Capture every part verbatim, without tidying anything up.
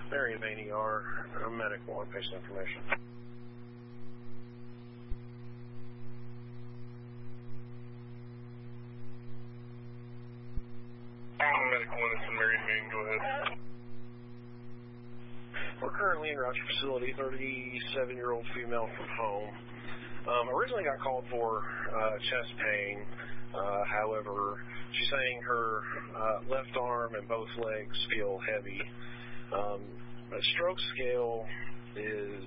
Marion Main E R, uh, medical and patient information. Medical units in Marion Main, go ahead. We're currently in route to facility, thirty-seven-year-old female from home. Um, originally got called for uh, chest pain. Uh, however, she's saying her uh, left arm and both legs feel heavy. Um, the stroke scale is,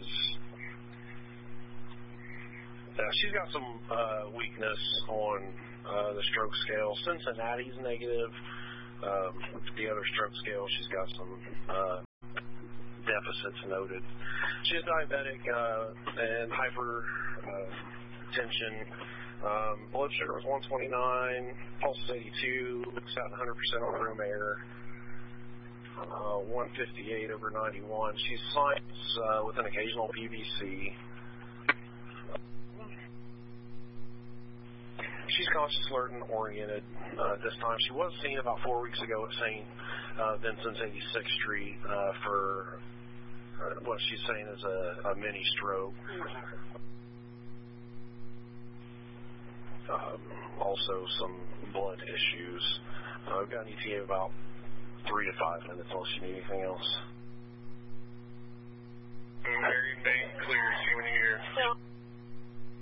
uh, she's got some uh, weakness on uh, the stroke scale. Cincinnati's negative. Um, the other stroke scale, she's got some uh, deficits noted. She's diabetic uh, and hypertension. Um, blood sugar was one twenty-nine, pulse is eighty-two, sat one hundred percent on room air, uh, one fifty-eight over ninety-one. She's science uh, with an occasional P V C. She's conscious, alert, and oriented uh, this time. She was seen about four weeks ago at Saint Uh, Vincent's eighty-sixth Street uh, for uh, what she's saying is a, a mini stroke. Um, also some blood issues. Uh, I've got an E T A of about three to five minutes unless you need anything else. Marion Main clear, see when you hear.